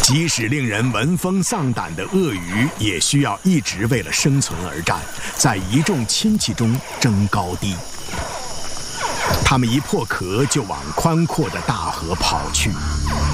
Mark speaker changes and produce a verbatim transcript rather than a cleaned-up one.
Speaker 1: 即使令人闻风丧胆的鳄鱼，也需要一直为了生存而战，在一众亲戚中争高低。它们一破壳就往宽阔的大河跑去。